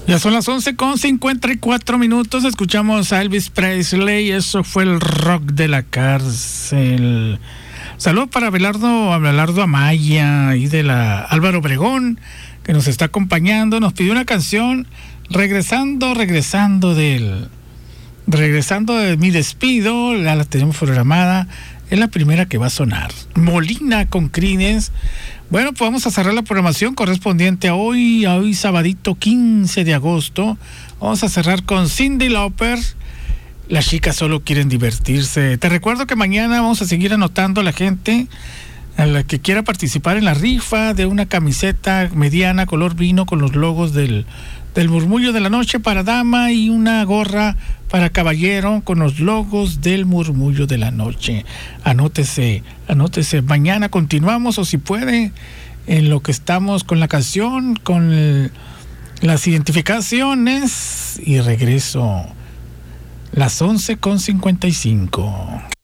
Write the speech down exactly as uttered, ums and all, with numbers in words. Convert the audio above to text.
Ya son las once con cincuenta y cuatro minutos. Escuchamos a Elvis Presley. Eso fue el rock de la cárcel. Saludos para Abelardo, Abelardo Amaya y de la Álvaro Obregón, que nos está acompañando. Nos pidió una canción regresando, regresando del regresando de mi despido. Ya la tenemos programada. Es la primera que va a sonar. Molina con Crines. Bueno, pues vamos a cerrar la programación correspondiente a hoy, a hoy sabadito quince de agosto. Vamos a cerrar con Cyndi Lauper. Las chicas solo quieren divertirse. Te recuerdo que mañana vamos a seguir anotando a la gente a la que quiera participar en la rifa de una camiseta mediana color vino con los logos del, del Murmullo de la Noche para dama y una gorra para caballero con los logos del Murmullo de la Noche. Anótese, anótese. Mañana continuamos, o si puede, en lo que estamos con la canción, con el, las identificaciones, y regreso las once con cincuenta y cinco.